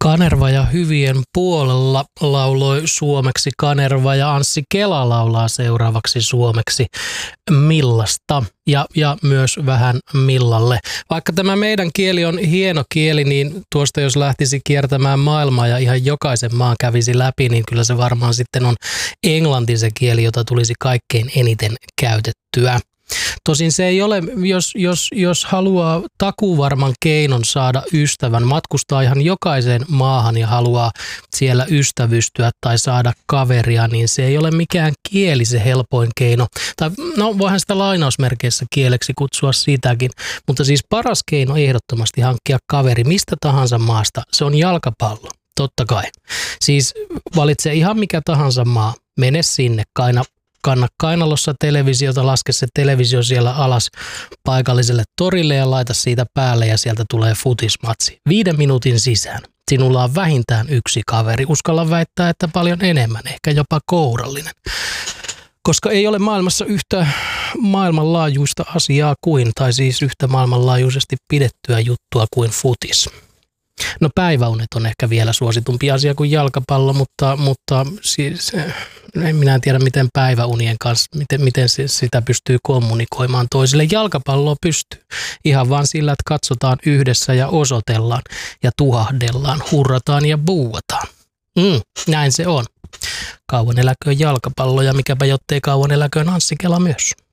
Kanerva ja hyvien puolella lauloi suomeksi Kanerva ja Anssi Kela laulaa seuraavaksi suomeksi Millasta ja myös vähän Millalle. Vaikka tämä meidän kieli on hieno kieli, niin tuosta jos lähtisi kiertämään maailmaa ja ihan jokaisen maan kävisi läpi, niin kyllä se varmaan sitten on englanti se kieli, jota tulisi kaikkein eniten käytettyä. Tosin se ei ole, jos haluaa takuvarman keinon saada ystävän, matkustaa ihan jokaiseen maahan ja haluaa siellä ystävystyä tai saada kaveria, niin se ei ole mikään kieli se helpoin keino. Tai no voihan sitä lainausmerkeissä kieleksi kutsua sitäkin, mutta siis paras keino ehdottomasti hankkia kaveri mistä tahansa maasta, se on jalkapallo, totta kai. Siis valitse ihan mikä tahansa maa, mene sinne, kanna kainalossa televisiota, laske se televisio siellä alas paikalliselle torille ja laita siitä päälle ja sieltä tulee futismatsi. 5 minuutin sisään. Sinulla on vähintään yksi kaveri. Uskalla väittää, että paljon enemmän, ehkä jopa kourallinen. Koska ei ole maailmassa yhtä maailmanlaajuista asiaa tai siis yhtä maailmanlaajuisesti pidettyä juttua kuin futis. No päiväunet on ehkä vielä suositumpi asia kuin jalkapallo, mutta siis, minä en tiedä miten päiväunien kanssa, miten sitä pystyy kommunikoimaan toisille. Jalkapalloa pystyy ihan vaan sillä, että katsotaan yhdessä ja osoitellaan ja tuhahdellaan, hurrataan ja buuataan. Näin se on. Kauan eläköön jalkapallo ja mikäpä jottei kauan eläköön Anssi Kela myös.